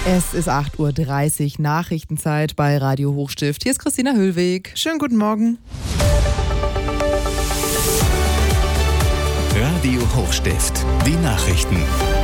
Es ist 8:30 Uhr, Nachrichtenzeit bei Radio Hochstift. Hier ist Christina Höllweg. Schönen guten Morgen. Radio Hochstift, die Nachrichten.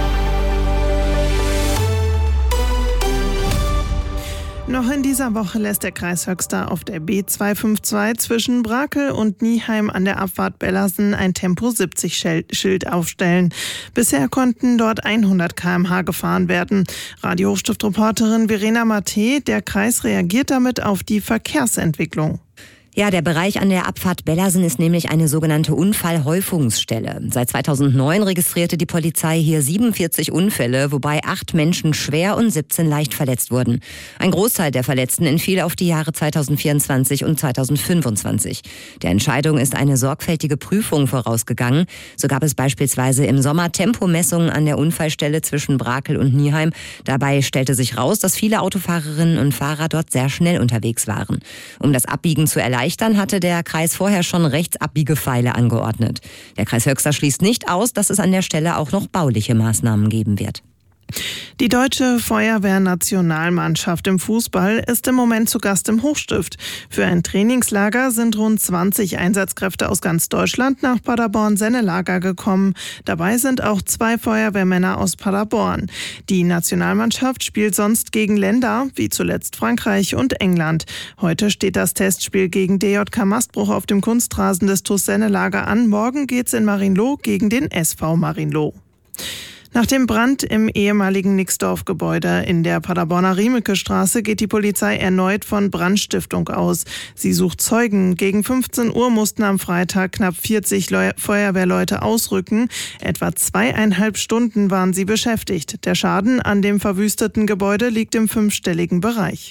Noch in dieser Woche lässt der Kreis Höxter auf der B252 zwischen Brakel und Nieheim an der Abfahrt Bellersen ein Tempo-70-Schild aufstellen. Bisher konnten dort 100 km/h gefahren werden. Radio Hochstift-Reporterin Verena Matte, der Kreis reagiert damit auf die Verkehrsentwicklung. Ja, der Bereich an der Abfahrt Bellersen ist nämlich eine sogenannte Unfallhäufungsstelle. Seit 2009 registrierte die Polizei hier 47 Unfälle, wobei 8 Menschen schwer und 17 leicht verletzt wurden. Ein Großteil der Verletzten entfiel auf die Jahre 2024 und 2025. Der Entscheidung ist eine sorgfältige Prüfung vorausgegangen. So gab es beispielsweise im Sommer Tempomessungen an der Unfallstelle zwischen Brakel und Nieheim. Dabei stellte sich raus, dass viele Autofahrerinnen und Fahrer dort sehr schnell unterwegs waren. Um das Abbiegen zu erleichtern, hatte der Kreis vorher schon Rechtsabbiegepfeile angeordnet. Der Kreis Höxter schließt nicht aus, dass es an der Stelle auch noch bauliche Maßnahmen geben wird. Die deutsche Feuerwehrnationalmannschaft im Fußball ist im Moment zu Gast im Hochstift. Für ein Trainingslager sind rund 20 Einsatzkräfte aus ganz Deutschland nach Paderborn-Sennelager gekommen. Dabei sind auch 2 Feuerwehrmänner aus Paderborn. Die Nationalmannschaft spielt sonst gegen Länder, wie zuletzt Frankreich und England. Heute steht das Testspiel gegen DJK Mastbruch auf dem Kunstrasen des TuS Sennelager an. Morgen geht's in Marienloh gegen den SV Marienloh. Nach dem Brand im ehemaligen Nixdorf-Gebäude in der Paderborner Riemeke-Straße geht die Polizei erneut von Brandstiftung aus. Sie sucht Zeugen. Gegen 15 Uhr mussten am Freitag knapp 40 Feuerwehrleute ausrücken. Etwa 2,5 Stunden waren sie beschäftigt. Der Schaden an dem verwüsteten Gebäude liegt im 5-stelligen Bereich.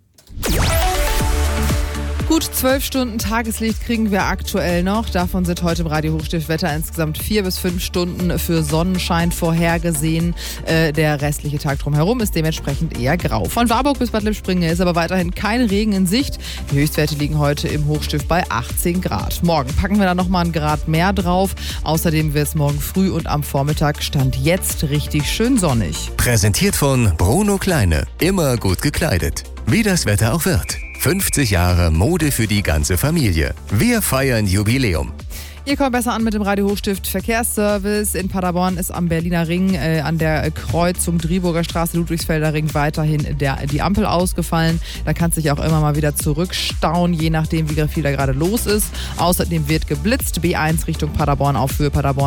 Gut 12 Stunden Tageslicht kriegen wir aktuell noch. Davon sind heute im Radio Hochstift Wetter insgesamt 4 bis 5 Stunden für Sonnenschein vorhergesehen. Der restliche Tag drumherum ist dementsprechend eher grau. Von Warburg bis Bad Lippspringe ist aber weiterhin kein Regen in Sicht. Die Höchstwerte liegen heute im Hochstift bei 18 Grad. Morgen packen wir da nochmal einen Grad mehr drauf. Außerdem wird es morgen früh und am Vormittag Stand jetzt richtig schön sonnig. Präsentiert von Bruno Kleine. Immer gut gekleidet. Wie das Wetter auch wird. 50 Jahre Mode für die ganze Familie. Wir feiern Jubiläum. Ihr kommt besser an mit dem Radio Hochstift Verkehrsservice. In Paderborn ist am Berliner Ring an der Kreuzung Driburger Straße, Ludwigsfelder Ring weiterhin die Ampel ausgefallen. Da kann es sich auch immer mal wieder zurückstauen, je nachdem wie viel da gerade los ist. Außerdem wird geblitzt. B1 Richtung Paderborn auf Höhe Paderborn